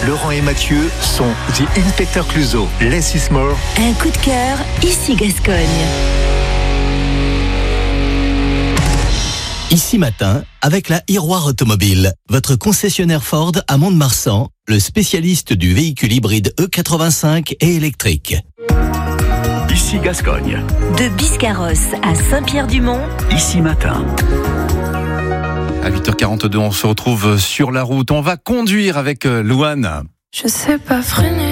Laurent et Mathieu sont The Inspector Clouseau. Less is more. Un coup de cœur, ici Gascogne. Ici matin, avec la Iroir Automobile, votre concessionnaire Ford à Mont-de-Marsan, le spécialiste du véhicule hybride E85 et électrique. Ici Gascogne. De Biscarrosse à Saint-Pierre-du-Mont. Ici matin. À 8h42, on se retrouve sur la route. On va conduire avec Louane. Je sais pas freiner.